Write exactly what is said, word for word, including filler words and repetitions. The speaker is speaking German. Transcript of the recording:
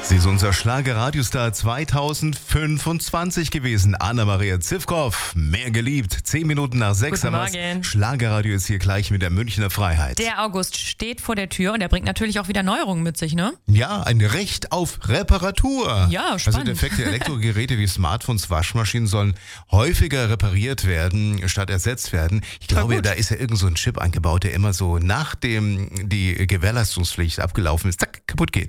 Sie ist unser Schlager-Radiostar zweitausendfünfundzwanzig gewesen. Anna-Maria Zivkow, mehr geliebt. Zehn Minuten nach sechs Guten haben wir's. Morgen. Schlagerradio ist hier gleich mit der Münchner Freiheit. Der August steht vor der Tür und er bringt natürlich auch wieder Neuerungen mit sich, ne? Ja, ein Recht auf Reparatur. Ja, spannend. Also defekte Elektrogeräte wie Smartphones, Waschmaschinen sollen häufiger repariert werden, statt ersetzt werden. Ich glaube, gut. da ist ja irgend so ein Chip eingebaut, der immer so nachdem die Gewährleistungspflicht abgelaufen ist, zack, kaputt geht.